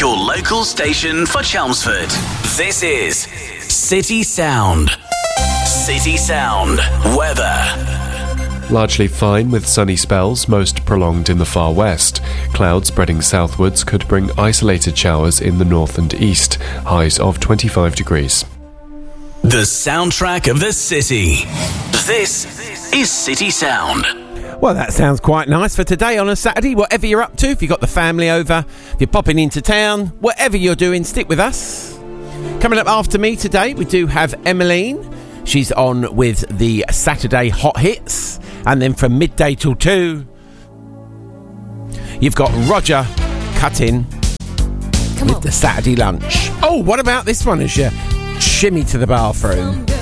your local station for Chelmsford. This is City Sound. City Sound weather. Largely fine with sunny spells, most prolonged in the far west. Clouds spreading southwards could bring isolated showers in the north and east. Highs of 25 degrees. The soundtrack of the city. This is City Sound. Well, that sounds quite nice for today on a Saturday. Whatever you're up to, if you've got the family over, if you're popping into town, whatever you're doing, stick with us. Coming up after me today, we do have Emmeline. She's on with the Saturday Hot Hits. And then from midday till 2, you've got Roger Cutting with the Saturday Lunch. Oh, what about this one as you shimmy to the bathroom?